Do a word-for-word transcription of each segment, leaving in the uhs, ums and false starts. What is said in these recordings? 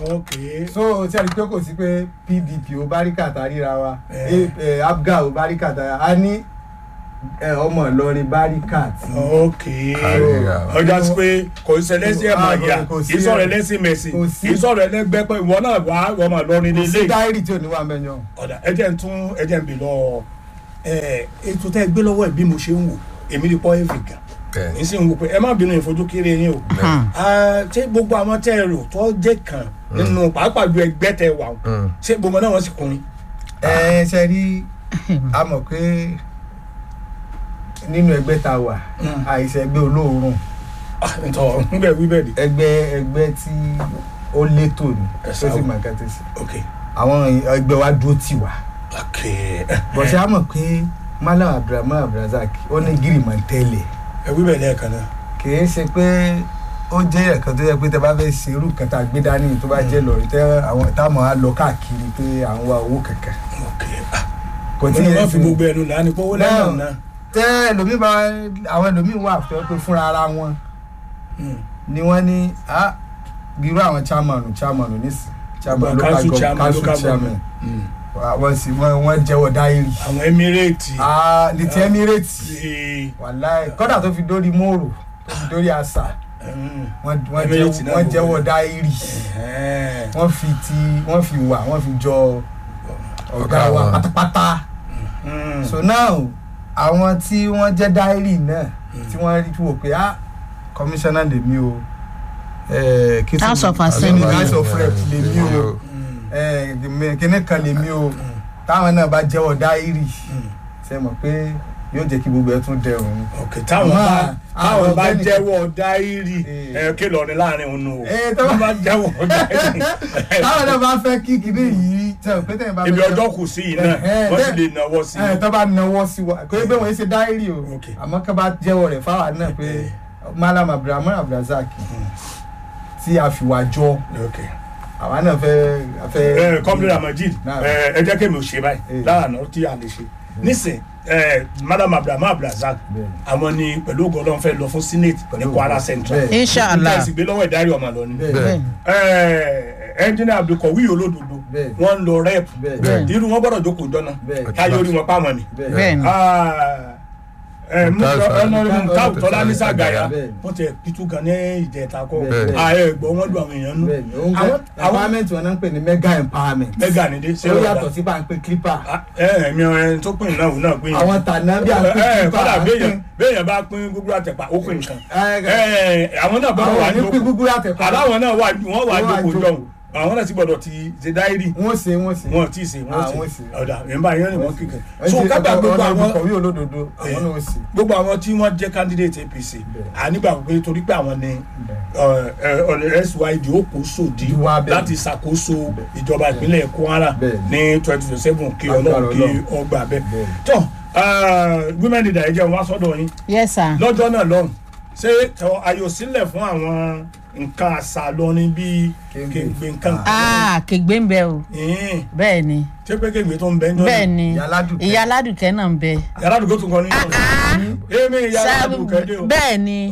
okay. so tí a rí pé kò sí pé P D P ó Báríkà taríra wa Abga ó Báríkà taríra a ní ọmọ Ìlọrin Báríkà tí. okay ọjà sí pé kò sí ẹlẹ́sìn ẹ̀mọ̀ọ́yà kì í sọ̀rọ̀ ẹlẹ́sìn mẹ̀sìn kì í sọ̀rọ̀ ẹlẹ́gbẹ́ pé ìwọ náà wà ọmọ Ìlọrin nílé. kò sí dáírì tí ò ní wà mẹ́yàn. ọ̀dà ẹ̀jẹ̀ ń tún ẹ̀jẹ̀ ń bè lọ ètò tẹ́ gbé lọ́wọ́ ẹ̀ bí mo ṣe ń wò èmi rí pọ́ ẹ̀fì gan n sì ń wò pé ẹ má bínú ìfojú kéré yín o ṣé gbogbo àwọn tẹ́ ẹ rò tó jẹ́ kan nínú pàápàá ju ẹgbẹ́ tẹ́ wà o ṣé gbogbo náà wọ́n sì kùnrin. ẹ ṣe rí a mọ̀ pé nínú ẹgbẹ́ tá a wà àìsàn ẹgbẹ́ olóòórùn ntọ́ nbẹ wí bẹ́ẹ̀ di. ẹgbẹ́ ẹgbẹ́ tí ó létò ní tó sì máa kẹ́tẹ́ sí. ok àwọn ẹgbẹ́ wa dúró tì wá. ok bọ̀sẹ̀ a mọ̀ pé Malam Abdulrahman Abdulrazak ó ní gírímọ̀ tẹ́lẹ̀. ẹ wí bẹ́ẹ̀ lẹ́ẹ̀kan náà. kì í ṣe pé ó jẹ́ ẹ̀kan tó yẹ pé tẹ bá fẹ́ ṣe irú kan tá a gbé dání tó bá jẹ́ lọ́ọ̀rì tẹ́ àwọn táwọn á lọ káàkiri pé à ń wá owó kankan. ok kò tí ì fi gbogbo ẹnu là ní pọ́wọ́ lẹ́nu náà. tẹ ẹlòmíì bá àwọn ẹlòmíì wà fẹ́ pé fúnra ara wọn ni wọ́n ní ah bírú àwọn chairman chairman nísì chairman local government council chairman wọ́n sì wọ́n jẹ́wọ́ dáírì. àwọn emirate. ah ní ti emirate wàláì kọ́dà tó fi dórí mòrò tó fi dórí àṣà wọ́n jẹ́wọ́ dáírì wọ́n fi ti wọ́n fi wà wọ́n fi jọ ọ̀gá wa pátápátá. so now àwọn tí wọ́n jẹ́ dáírì náà tí wọ́n rí wò pé ah commissioner lèmi o house of assembly house of rep lèmi o kíní kan lèmi o táwọn náà bá jẹ́wọ́ dáírì ṣe mọ̀ pé yóò jẹ́ kí gbogbo ẹ̀ tún dẹrùn. ok táwọn bá táwọn bá jẹ́wọ́ dáírì ẹ kí lọ ní láàrin òun o táwọn bá jẹ́wọ́ dáírì. táwọn náà bá fẹ́ kí kíní yìí tẹ̀ pé tẹ̀ bá fẹ́. ibi ọjọ́ kù sí yìí náà wọ́n sì lè náwó sí i. tó bá náwó sí wa kò yẹ pé wọ́n ṣe dáírì o àmọ́ ká bá jẹ́wọ́ rẹ̀ fáwọn náà pé Malam Abdulrahman Abdulrazak tí a fi wá jọ àwa náà fẹ́ fẹ́. kọ́mílẹ̀ Amajid ẹ jẹ́ kí mi ò ṣe báyìí láàánú tí a lè ṣe nísìn Malam Abdulrahman Abdulrazak àwọn ni pẹ̀lú ògo Ọlọ́run fẹ́ lọ fún senate ní Kwara Central inshallah ìgbé lọ́wọ́ ìdarí ọmọ lọ ni engineer Abdulkawi Olódodo wọ́n ń lọ rep irú wọn gbọ́dọ̀ jókòó jọ náà káyọ̀ orí wọn pàmò ni táwọn tọ́lá ní Sàgáyà wọ́n ti pitú gan ní ìjẹta kọ́ ààrẹ ẹ̀gbọ́n wọn lu àwọn èèyàn nù. empowerment wọn náà ń pè ní mega empowerment. mega ni dé ṣé ó yàtọ̀ sí bá ń pè clipper. ẹ ẹ̀mí ẹni tó pín náà náà pín. àwọn tànà bí a pín clipper. kọ́dà béèyàn bá pín gúgúrú àtẹ̀pà ó pín nǹkan. àwọn náà bọ́dọ̀ wà jókòó àláwọn náà wọ́n wà jókòó jọ̀hún àwọn náà ti gbọ́dọ̀ ti ṣe dáírì. wọ́n ṣe wọ́n ṣe wọ́n ti ṣe wọ́n ṣe ọ̀dà ìyẹnba yẹn ni wọ́n kíkẹ́. so kábà gbogbo àwọn Olódodo Olódodo àwọn náà ṣe. gbogbo àwọn tí wọ́n jẹ́ candidate A P C ànígbà pé torí pé àwọn ni S Y D ó kó sòdí láti ṣàkóso ìjọba ìpínlẹ̀ Kwara ní twenty twenty seven kí Ọlọ́run kí ọgbà bẹ́ẹ̀. tó women leader ẹ jẹ́ wá sọ́dọ̀ yín. yes sir. lọ́jọ́ náà lọ́hùn ṣé ayò sílẹ̀ fún àwọn nǹkan àṣà lọrin bíi kègbè nǹkan. ah kègbè ń bẹ o. bẹ́ẹ̀ ni. ṣé pé kègbè tó ń bẹ ń jọ. bẹ́ẹ̀ ni ìyá aládùkẹ́ náà ń bẹ. ìyá aládùkẹ́ tó ń kọ ní ìjọ. èmi ìyá aládùkẹ́ dé o. bẹ́ẹ̀ ni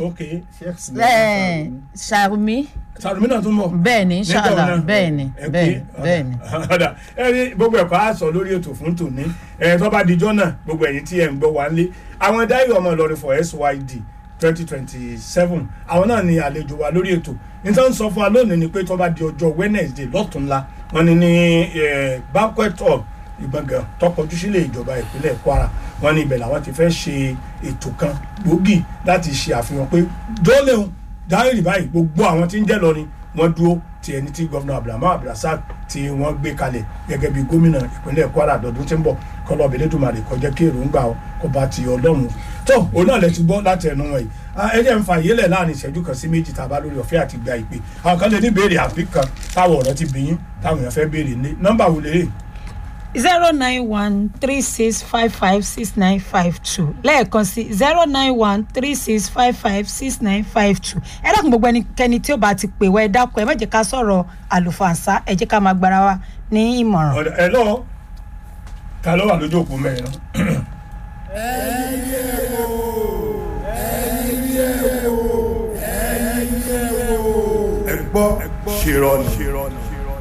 Sàrùmí. Sàrùmí náà tún bọ̀. bẹ́ẹ̀ ni inshallah bẹ́ẹ̀ ni bẹ́ẹ̀ ni. ẹni gbogbo ẹ̀kọ́ á sọ lórí ètò fún tòní ẹ̀ tó bá dijọ́ náà gbogbo ẹ̀yin tí ẹ̀ ń gbọ́ wá lé àwọn dáìrì ọmọ Ìlọrin for S Y D twenty twenty seven àwọn náà ni àlejò wa lórí ètò nítorí sọ fún wa lónìí ni pé tó bá di ọjọ́ Wednesday lọ́tùnla wọn ni ní banquet hall Ìgbọ̀ngàn tó kọjú sílé ìjọba ìpínlẹ̀ Kwara wọn ni ibẹ̀ làwọn ti fẹ́ ṣe ètò kan gbòógì láti ṣe àfihàn pé dóòlẹ́hùn dáhìrì báyìí gbogbo àwọn tí ń jẹ́ lọ ni wọ́n dúró ti ẹni tí gọ́vnà Abdulrahman Abdulrazak tí wọ́n gbé kalẹ̀ gẹ́gẹ́ bí gómìnà ìpínlẹ̀ Kwara dọ̀dún tí ń bọ̀ kọ́lọ́ Elédùmarè kó jẹ́ kí èròǹgbà kó bá ti Ọlọ́run tó òun náà lè ti gbọ́ láti ẹnu wọn yìí ẹ jẹ́ ń fa ìyẹ́lẹ̀ láàrin ìṣẹ́jú kan sí méjì tàbá lórí ọ̀fẹ́ àti gba ìpè àwọn kan lè ní béèrè àbí kan táwọn ọ̀rọ̀ ti bìyín táwọn èèyàn fẹ́ béèrè ní nọ́mbà wo lè. zero nine one three six five five six nine five two lẹ́ẹ̀kan sí zero nine one three six five five six nine five two ẹ dákun gbogbo ẹnikẹ́ni tí ó bá ti pè wá ẹ dákun ẹ má jẹ́ ká sọ̀rọ̀ àlùfànṣá ẹ jẹ́ ká máa gbára wa ní ìmọ̀ràn. ẹ lọ ta ló wà lójú òkú mẹ́rin náà. ẹ̀yin yẹ̀ wò ẹ̀yin yẹ̀ wò ẹ̀yin yẹ̀ wò. ẹ gbọ́ ṣèrọ̀nì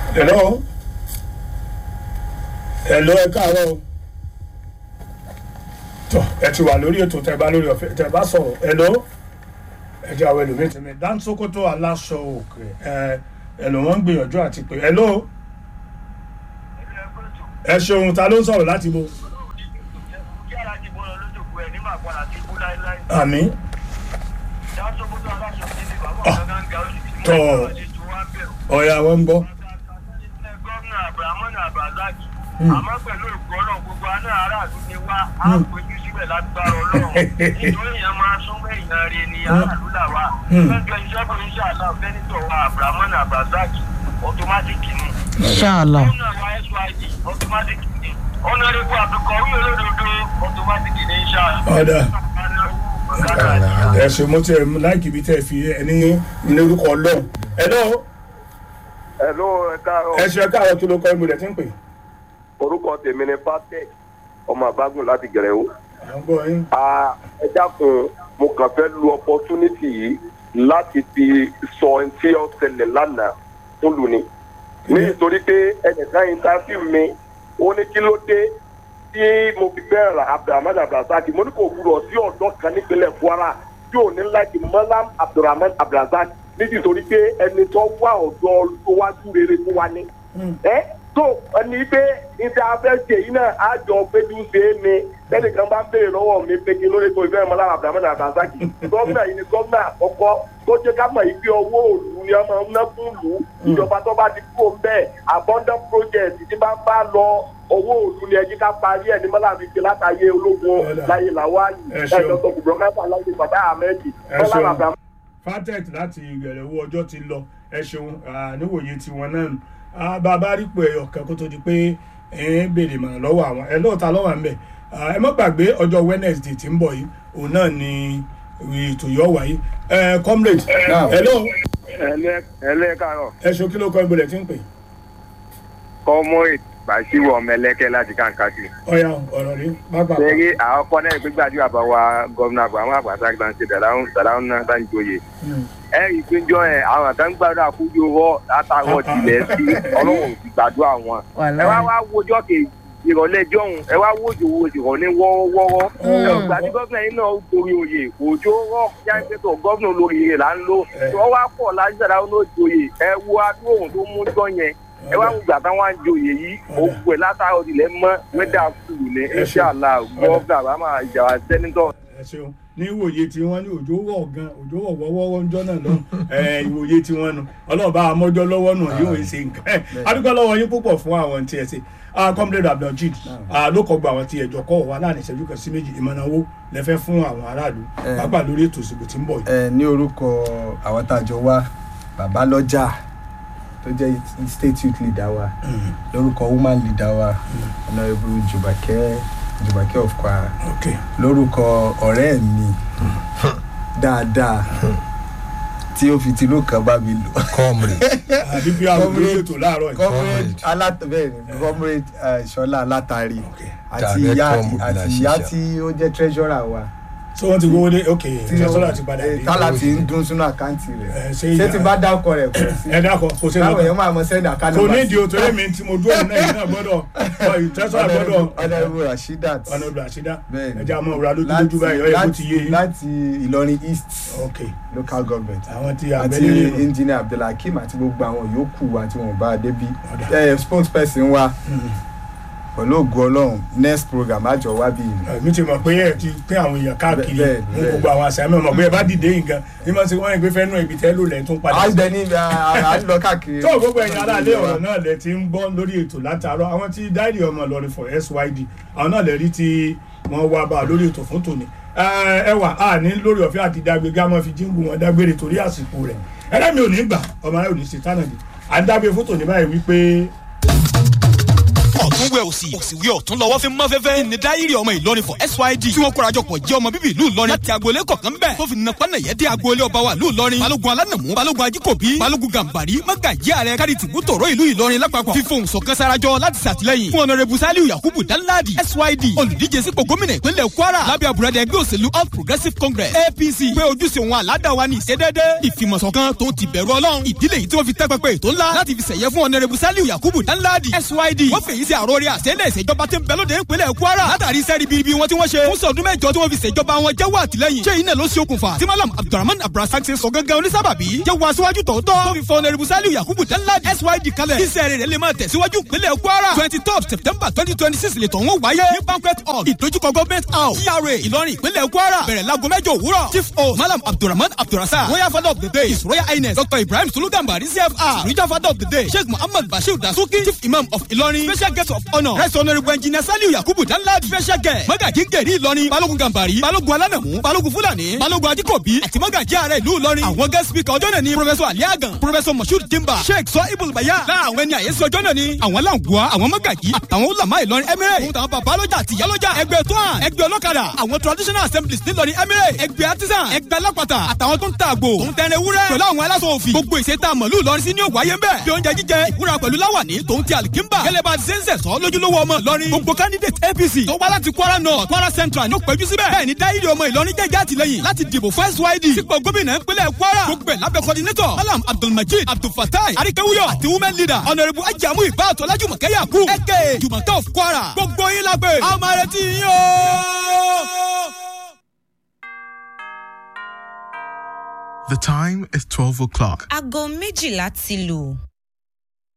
hello hello ẹ káàárọ̀ tọ ẹ ti wà lórí ètò tẹ́ bá lórí ọ̀fẹ́ tẹ́ bá sọ̀rọ̀ hello ẹ jẹ́ àwọn ẹlòmíín tẹ̀mí Dan Sokoto aláṣọ òkè ẹ ẹ lò wọ́n ń gbìyànjú àti pé hello ẹ ṣeun ta ló ń sọ̀rọ̀ láti bo. àmì. tọ ọ̀ya wọn ń gbọ́. àmọ́ pẹ̀lú ìgbọ́nà gbogbo aná aráàlú ni wá á péjú síbẹ̀ lágbára ọlọ́run nítorí èèyàn máa súnmọ́ èèyàn rẹ̀ ni aráàlú là wá lọ́jọ́ iṣẹ́ bó ń ṣàlá fẹ́nitọ̀ wa abrahaman abrazak ọtọmátìkì ni. ṣáàlà. ọ̀nà wa syd ọtọmátìkì ni ọ̀nàrẹ́bù àbíkọ̀wé olódodo ọtọmátìkì ni ṣáà. ọ̀dà ẹ ṣe mo tẹ láìkí ibi tẹ fi ẹni ní orúkọ ọlọ́run. hello. hello ẹ káàárọ̀. ẹ ṣe káàárọ̀ kí ló kọ́ ìmùlẹ̀ tí ń pè. orúkọ tèmi ni Patek ọmọ àbágùn láti Gẹ̀rẹ́wó. àgbọ̀ yín. ẹ dákun mo kàn fẹ́ lu opportunity yìí láti fi sọ ohun tí ó ṣẹlẹ̀ lánàá fún lu ni. nítorí pé ẹnìkan yìí ta sí mi ó ní kí ló dé tí mo fi fẹ́ ra Abdulrahman Abdulrasaq mo ní kò gbúdọ̀ sí ọ̀dọ́ kan nípínlẹ̀ Kwara tí ò ní láti Malam Abdulrahman Abdulrasaq nítorí pé ẹni tó wá ọ̀dọ́ tó wájú rere fún wa ni. ẹ tó ẹni pé níta afẹ́ṣe yìí náà á jọ péjú ṣe é mi lẹ́nu kan bá béèrè lọ́wọ́ mi pé kí ló lè tó ìfẹ́ Malam Abdulrahman Abdulrasaq gómìnà yìí ni gómìnà àkọ́kọ́ tó jẹ́ ká mọ̀ yìí pé owó òlu ni ọmọ ń ná fún ìlú ìjọba tó bá ti kúrò bẹ́ẹ̀ abundant project tí bá ń bá lọ owó òlu ni ẹjí ká parí ẹ̀ ní Malam fi ṣe látàyè ológun láyé làwọn ẹ̀jọ̀ tó kù brọ́mẹ́fà láyé bàbá ahmed Malam Abdulrahman. Patek láti Gẹ̀rẹ́wó ọjọ́ ti lọ ẹ ṣeun níwòye tiwọn náà nù bàbá rí pé ọ̀kan kó tó di pé ẹ ń béèrè mọ̀ràn lọ́wọ́ àwọn ẹ lóòótọ́ lọ́wọ́ à ń bẹ̀ ẹ má gbàgbé ọjọ́ Wednesday tí ń bọ̀ yìí òun náà ni ètò yọ̀ wáyé comrade hello. ẹlẹ́ káàárọ̀. ẹ ṣe kí ló kọ́ ìbòlẹ̀ tí ń pè. comrade Bàṣírù ọmọ ẹlẹ́kẹ́ láti kàǹkàtì. ọ̀ya ọ̀rọ̀ rí pápá. ṣeré àwọn kọ́ náà gbígbàdúrà bá wa gómìnà Abraham Abdulrasaq bá ń ṣe dàdáhùn náà bá ń joyè. ẹ rí i pé jọ ẹ àwọn àtàn gbàdúrà kújú rọ látàrọ tilẹ̀ sí ọlọ́run ti gbàdúrà wọn. ẹ wá wá wojọ́ kejì ìrọ̀lẹ́ jọ̀hún ẹ wá wójú wo ìrọ̀lẹ́ wọ́ọ́rọ́wọ́. ẹgbà tí gómìnà yìí náà torí oyè òjò rọ̀ jáde tó gómìnà olórí rẹ̀ là ń lò. wọ́n wá pọ̀ láti dàdáhùn náà joyè ẹ wo adúrò tó mú jọ yẹn ẹ wá ń gbà táwọn àjòyè yìí òkú ẹ látàrọ ilẹ̀ mọ́ wẹ́dà kùlù ní inṣàlá gọ́ọ̀gà bàmà ìjàwá sẹ́nitọ̀. ẹ ṣeun ní ìwòye tí wọ́n ní òjò wọ̀ gan òjò wọ̀ wọ́wọ́ ńjọ́ náà lọ ìwòye tí wọ́n nu ọlọ́run bá amọ́jọ́ lọ́wọ́ nù yóò ṣe nǹkan ẹ̀ adúgbò lọ́wọ́ yín púpọ̀ fún àwọn tí ẹ ṣe comrade Abdulrajid ló kọ́ gba àwọn tí ẹjọ́ kọ́ wà láàrin ìṣẹ́jú kan sí méjì ìmọ̀ràn owó lẹ́fẹ́ fún àwọn aráàlú pàápàá lórí ètò ìsìnkú tí ń bọ̀ yìí. ní orúkọ àwọn tá a jọ wá bàbá lọ́jà tó jẹ́ state youth leader wa lórúkọ woman leader wa honourable Jùbàkẹ́ Jùbàkẹ́ of Kwara lórúkọ ọ̀rẹ́ mi dáadáa tí ó fi tinú kan bá mi lò. comrade àbí bí àwọn olóyè tó láàárọ̀ yìí. comrade alátàbẹ̀rẹ̀ comrade Ṣọlá Alátàrí àti ìyá àti ìyá tí ó jẹ́ treasurer wa. so wọ́n ti gbówó dé ok treasurer ti padà dé. tálà ti ń dún sínú àkáǹtì rẹ̀ ṣé ti bá dákọ̀ rẹ̀ kò sí. ẹ dákọ̀ kò sí. báwo yẹn máa mọ sẹ́ni àkáǹtì. kò ní ìdí o torí mi tí mo dúró nínú ẹ̀yìn náà gbọ́dọ̀ treasurer gbọ́dọ̀. honourable Rasheedat. honourable Rasheedat ẹja àmọ́ òwúrọ̀ lójúlójú báyìí ọ̀yẹ́ kò ti yé yín. láti Ìlọrin East ok local government. àwọn tí àti abẹ́lé engineer Abdulhakeem àti gbogbo àwọn yòókù wa tí wọ́n bá a débi. spokesperson wa pẹ̀lú ògo Ọlọ́run next program àjọ wá bí i. mi ti mọ̀ pé ẹ ti pín àwọn èèyàn káàkiri ní gbogbo àwọn àṣà mi mọ̀ pé ẹ bá dìde nǹkan ní mọ̀ sí wọ́n ń gbé fẹ́ nú ibi tẹ́ lò lẹ́ tún padà. à ń bẹ ní à ń lọ káàkiri. tó gbogbo ẹ̀yin aráalé ọ̀rọ̀ náà lẹ ti ń gbọ́ lórí ètò látàárọ̀ àwọn tí dáìrì ọmọ Ìlọrin for S Y D àwọn náà lẹ rí tí wọ́n wá bá lórí ètò fún tòní. ẹ wà á ní lórí ọ̀fẹ́ àti dágbé gámọ́ fi jíǹgù wọn dágbére torí àsìkò rẹ̀ ẹlẹ́mi ò ní gbà ọmọ rẹ̀ ò ní ṣe tánàdì à ń dágbé fún tòní báyìí wípé ọ̀tún wẹ̀ òsì òsì wẹ̀ ọ̀tún lọ́wọ́ fi mọ́ fẹ́fẹ́ ní dáírì ọmọ Ìlọrin for S Y D tí wọ́n kórajọ pọ̀ jẹ́ ọmọ bíbí ìlú Ìlọrin láti agboolé kọ̀ọ̀kan bẹ́ẹ̀ tó fi nàpá nàyẹ́ dé agboolé ọba wa ìlú Ìlọrin balógun alánàmú balógun ajíkòbí balógun gàmbàrí mágàjí ààrẹ kárìtì bútòrò ìlú Ìlọrin lápapọ̀ fífohùn ṣọ̀kan sarajọ láti ṣàtìlẹ́yìn fún ọ̀nàrẹ́bù Saliu Yakubu Danladi S Y D olùdíje sípò gómìnà ìpínlẹ̀ Kwara lábẹ́ àbúradà ẹgbẹ́ òṣèlú All Progressive Congress A P C pé ojúṣe òun àládà wa ní ìṣedédé ìfìmọ̀ṣọ̀kan tó ti bẹ̀rù Ọlọ́run ìdílé yìí tí wọ́n fi tẹ́ pẹpẹ ètò ńlá láti fi ṣẹ̀yẹ fún ọ̀nàrẹ́bù Saliu Yakubu Danladi S Y D wọ́n fèyí sí àròrí àṣẹlẹ̀ ìṣèjọba tí ń bẹ lóde ìpínlẹ̀ Kwara látàrí sẹ́ẹ̀rì bíbí wọn tí wọ́n ṣe fún sọdún mẹ́jọ tí wọ́n fi ṣèjọba wọn jẹ́wọ́ àtìlẹ́yìn ṣé iná ló ṣe okùnfà tí Malam Abdulrahman Abrasak ṣe sọ gángan onísábàbí jẹ́wọ́ aṣíwájú tòótọ́ tó fi fọ ọ̀nàrẹ́bù Saliu Yakubu Danladi S Y D kalẹ̀ iṣẹ́ rẹ̀ lè máa tẹ̀síwájú ìpínlẹ̀ Kwara twenty third September twenty twenty six lè tọ̀ wọ́n wáyé ní banquet hall ìdójúkọ government house G R A Ìlọrin ìpínlẹ̀ Kwara bẹ̀rẹ̀ láago mẹ́jọ òwúrọ̀ chief host Malam Abdulrahman Abdulrasaq royal father of the day his royal highness Doctor Ibrahim Sulugambari C F R spiritual father of the day Sheikh Muhammad Bashir Dasuki chief imam of Ìlọrin special guest of honour right honourable engineer Saliu Yakubu Danladi special guest magaji gẹ̀rí Ìlọrin balógun gàmbàrí balógun alánàmú balógun fúlàní balógun ajíkòbí àti magaji ààrẹ ìlú Ìlọrin àwọn guest speaker ọjọ́ náà ni professor Ali Agan professor Moshood Jimba Sheikh sọ ibùl baya láwọn ẹni àyẹ́sí ọjọ́ náà ni àwọn làǹgùwà àwọn magaji àtàwọn ulama Ìlọrin emirate fún tàwọn bàbá lọ́jà àti ìyálọ́jà ẹgbẹ́ tóhàn ẹgbẹ́ ọlọ́kadà àwọn traditional assemblies nílọrin emirate ẹgbẹ́ artisan ẹgbẹ́ alápàtà àtàwọn tó ń ta àgbò tó ń tẹrẹ ewúrẹ́ pẹ̀lú àwọn aláṣọ òfì gbogbo ìṣètà mọ̀lú Ìlọrin sí ní òwáyé ń bẹ̀ bí oúnjẹ jíjẹ ìbúra pẹ̀lú láwàní tó ń ti àlìkínbà gẹ́lẹ́ bá ti ṣe ń sẹ̀sọ́ lójúlówó ọmọ Ìlọrin gbogbo candidate A P C tó wá láti Kwara North Kwara Central ní ó péjú síbẹ̀ bẹ́ẹ̀ ni dáhìrì ọmọ Ìlọrin jẹ́jẹ́ àtìlẹ́yìn láti dìbò fún S Y D sípò gómìnà ìpínlẹ̀ Kwara gbogbo ẹ̀ lábẹ́ coordinator Malam Abdulmajid Abdulfatai Arikewuyo àti women leader honourable Ajamu Ibaat Ọlájùmọ̀kẹ́ Yakubu aka Jùmọ̀kẹ́ of Kwara gbogbo yín lágbè àwọn máa retí yín o. The time is twelve o'clock. Aago méjìlá ti lù.